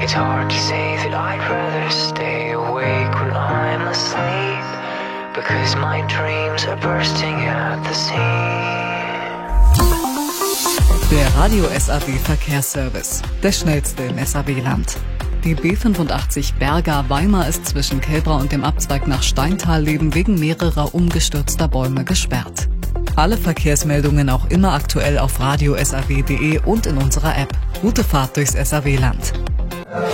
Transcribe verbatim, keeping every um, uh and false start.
It's hard to say that I'd rather stay awake when I'm asleep, because my dreams are bursting at the seams. Der Radio S A B Verkehrsservice, der schnellste im S A B-Land. Die B fünfundachtzig Berga-Weimar ist zwischen Kelbra und dem Abzweig nach Steintal-Leben wegen mehrerer umgestürzter Bäume gesperrt. Alle Verkehrsmeldungen auch immer aktuell auf radio s a b punkt d e und in unserer App. Gute Fahrt durchs S A B-Land.